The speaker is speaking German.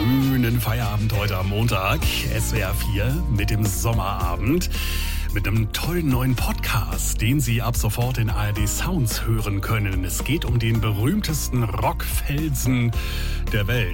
schönen Feierabend heute am Montag. SWR 4 mit dem Sommerabend. Mit einem tollen neuen Podcast, den Sie ab sofort in ARD Sounds hören können. Es geht um den berühmtesten Rockfelsen der Welt.